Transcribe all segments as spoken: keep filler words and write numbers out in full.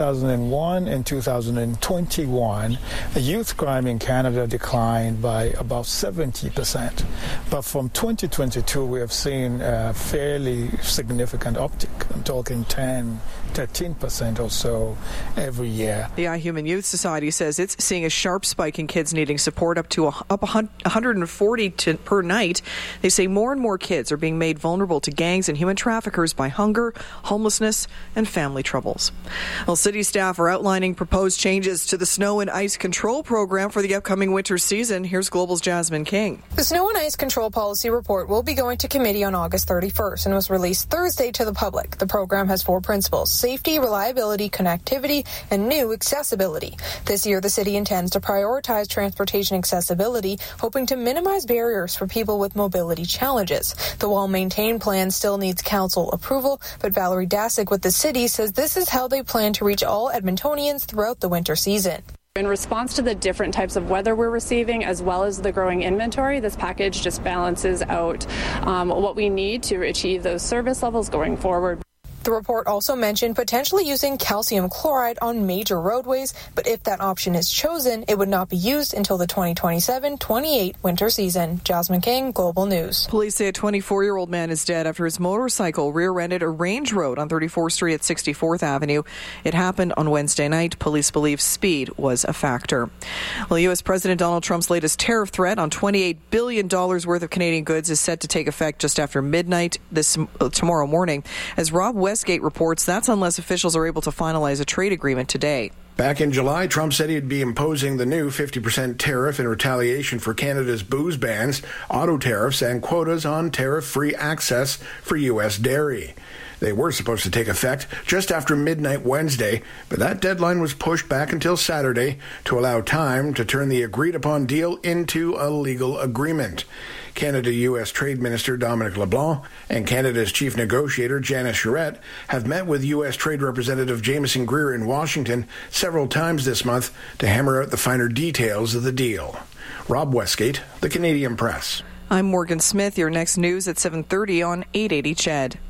thousand one and two thousand twenty-one, youth crime in Canada declined by about seventy percent. But from twenty twenty-two, we have seen a fairly significant uptick. I'm talking ten, thirteen percent or so every year. The iHuman Youth Society says it's seeing a sharp spike in kids needing support, up to a, up one hundred forty to, per night. They say more and more kids are being made vulnerable to gangs and human traffickers by hunger, homelessness, and family troubles. Well, city staff are outlining proposed changes to the snow and ice control program for the upcoming winter season. Here's Global's Jasmine King. The snow and ice control policy report will be going to committee on August thirty-first and was released Thursday to the public. The program has four principles: safety, reliability, connectivity, and new accessibility. This year, the city intends to prioritize transportation accessibility, hoping to minimize barriers for people with mobility challenges. The well-maintained plan still needs council approval, but Valerie Dasick with the city says this is how they plan to reach all Edmontonians throughout the winter season. In response to the different types of weather we're receiving, as well as the growing inventory, this package just balances out um, what we need to achieve those service levels going forward. The report also mentioned potentially using calcium chloride on major roadways, but if that option is chosen, it would not be used until the twenty twenty-seven twenty-eight winter season. Jasmine King, Global News. Police say a twenty-four-year-old man is dead after his motorcycle rear-ended a range road on thirty-fourth Street at sixty-fourth Avenue. It happened on Wednesday night. Police believe speed was a factor. Well, U S President Donald Trump's latest tariff threat on twenty-eight billion dollars worth of Canadian goods is set to take effect just after midnight this uh, tomorrow morning. As Rob West Westgate reports, that's unless officials are able to finalize a trade agreement today. Back in July, Trump said he'd be imposing the new fifty percent tariff in retaliation for Canada's booze bans, auto tariffs, and quotas on tariff-free access for U S dairy. They were supposed to take effect just after midnight Wednesday, but that deadline was pushed back until Saturday to allow time to turn the agreed-upon deal into a legal agreement. Canada-U S Trade Minister Dominic LeBlanc and Canada's chief negotiator Janice Charette have met with U S Trade Representative Jameson Greer in Washington several times this month to hammer out the finer details of the deal. Rob Westgate, The Canadian Press. I'm Morgan Smith. Your next news at seven thirty on eight eighty C H E D.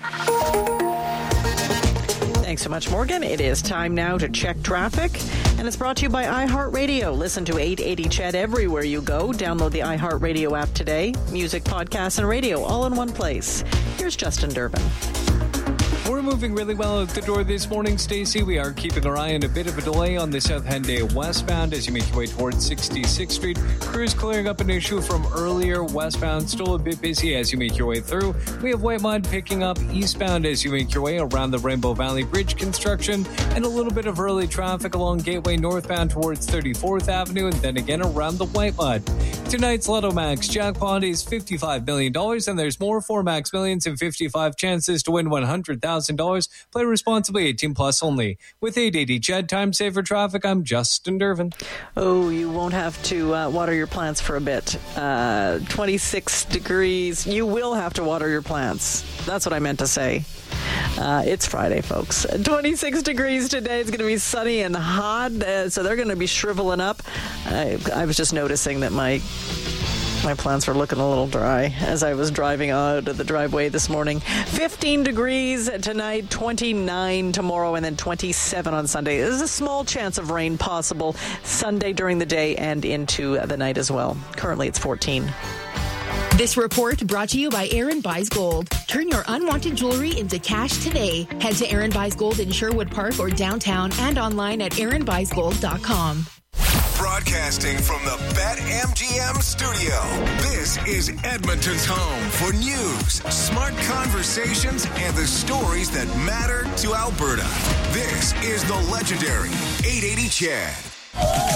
Thanks so much, Morgan. It is time now to check traffic, and it's brought to you by iHeartRadio. Listen to eight eighty C H E D everywhere you go. Download the iHeartRadio app today. Music, podcasts, and radio all in one place. Here's Justin Durbin. We're moving really well out the door this morning, Stacey. We are keeping our eye on a bit of a delay on the South Henday westbound as you make your way towards sixty-sixth Street. Crews clearing up an issue from earlier westbound. Still a bit busy as you make your way through. We have white mud picking up eastbound as you make your way around the Rainbow Valley Bridge construction, and a little bit of early traffic along Gateway northbound towards thirty-fourth Avenue, and then again around the white mud. Tonight's Lotto Max jackpot is fifty-five million dollars, and there's more for Max Millions and fifty-five chances to win one hundred thousand dollars. Play responsibly, eighteen plus only. With eight eighty C H E D, time saver traffic, I'm Justin Durbin. Oh, you won't have to uh, water your plants for a bit. Uh, twenty-six degrees. You will have to water your plants. That's what I meant to say. Uh, it's Friday, folks. twenty-six degrees today. It's going to be sunny and hot, uh, so they're going to be shriveling up. I, I was just noticing that my... My plants were looking a little dry as I was driving out of the driveway this morning. fifteen degrees tonight, twenty-nine tomorrow, and then twenty-seven on Sunday. There's a small chance of rain possible Sunday during the day and into the night as well. Currently, it's fourteen. This report brought to you by Aaron Buys Gold. Turn your unwanted jewelry into cash today. Head to Aaron Buys Gold in Sherwood Park or downtown and online at aaron buys gold dot com. Broadcasting from the BetMGM studio, this is Edmonton's home for news, smart conversations, and the stories that matter to Alberta. This is the legendary eight eighty C H E D.